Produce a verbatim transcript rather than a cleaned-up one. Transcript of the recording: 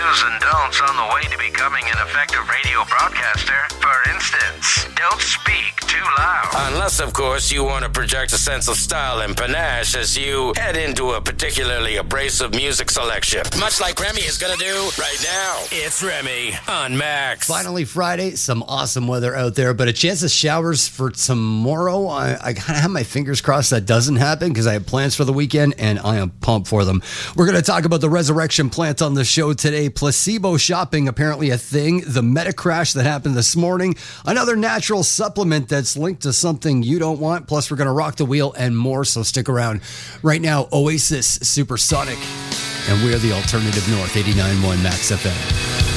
do's and don'ts on the way to becoming an effective radio broadcaster. For instance, don't speak too loud. Unless, of course, you want to project a sense of style and panache as you head into a particularly abrasive music selection. Much like Remy is going to do right now. It's Remy on Max. Finally Friday, some awesome weather out there, but a chance of showers for tomorrow. I, I kind of have my fingers crossed that doesn't happen because I have plans for the weekend and I am pumped for them. We're going to talk about the resurrection plant on the show today. Placebo shopping, apparently a thing. The meta crash that happened this morning. Another natural supplement that's linked to something you don't want. Plus, we're going to rock the wheel and more, so stick around. Right now, Oasis Supersonic, and we're the Alternative North, eighty-nine point one Max F M.